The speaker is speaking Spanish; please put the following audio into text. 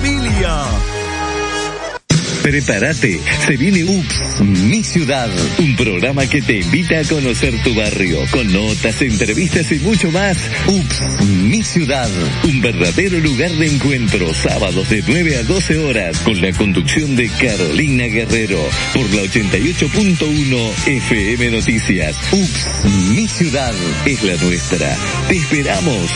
familia. Prepárate, se viene UPS, Mi Ciudad, un programa que te invita a conocer tu barrio, con notas, entrevistas y mucho más. UPS, Mi Ciudad, un verdadero lugar de encuentro, sábados de 9 a 12 horas, con la conducción de Carolina Guerrero, por la 88.1 FM Noticias. UPS, Mi Ciudad, es la nuestra. Te esperamos.